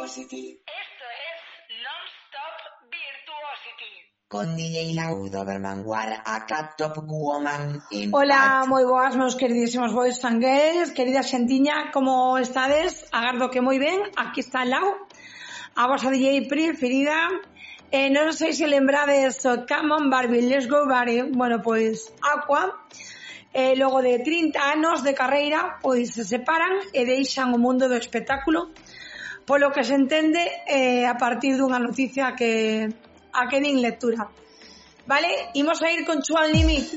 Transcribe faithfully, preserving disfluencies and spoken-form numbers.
Virtuosity. Esto es Non-Stop Virtuosity. Con D J Lau, Doberman War, aka Top Woman Impact. Ola, moi boas, meus queridísimos boys and girls, querida xentiña, como estades? Agardo que moi ben, aquí está Lau, a vosa D J preferida. Eh, non sei se lembrades o Come on Barbie, Let's Go Barbie. Bueno, pois Aqua, eh, logo de trinta anos de carreira, pois se separan e deixan o mundo do espectáculo, polo que se entende eh, a partir dunha noticia que a que nin lectura. Vale, imos a ir con Chuan Limit.